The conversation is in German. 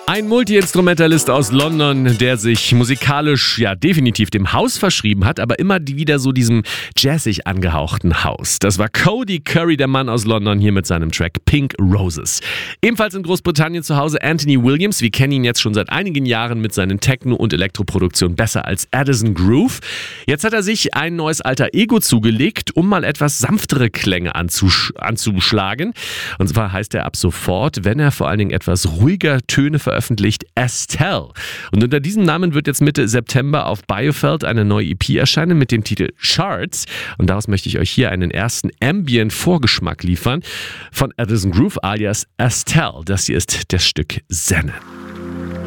Ein Multi-Instrumentalist aus London, der sich musikalisch definitiv dem House verschrieben hat, aber immer wieder so diesem jazzig angehauchten House. Das war Cody Curry, der Mann aus London, hier mit seinem Track Pink Roses. Ebenfalls in Großbritannien zu Hause Anthony Williams. Wir kennen ihn jetzt schon seit einigen Jahren mit seinen Techno- und Elektroproduktionen besser als Addison Groove. Jetzt hat er sich ein neues Alter Ego zugelegt, um mal etwas sanftere Klänge anzuschlagen. Und zwar heißt er ab sofort, wenn er vor allen Dingen etwas ruhiger Töne veröffentlicht, Estelle. Und unter diesem Namen wird jetzt Mitte September auf Biofeld eine neue EP erscheinen mit dem Titel Charts. Und daraus möchte ich euch hier einen ersten Ambient-Vorgeschmack liefern von Addison Groove alias Estelle. Das hier ist das Stück Zen.